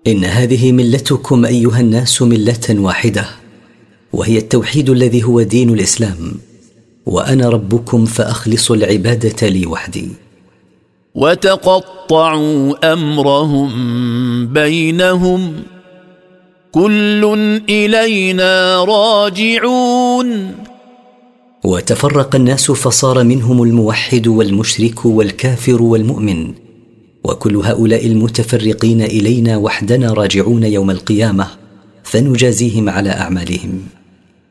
إن هذه ملتكم أيها الناس ملة واحدة، وهي التوحيد الذي هو دين الإسلام، وأنا ربكم فأخلصوا العبادة لي وحدي. وتقطعوا أمرهم بينهم كل إلينا راجعون. وتفرق الناس فصار منهم الموحد والمشرك والكافر والمؤمن، وكل هؤلاء المتفرقين إلينا وحدنا راجعون يوم القيامة، فنجازيهم على أعمالهم.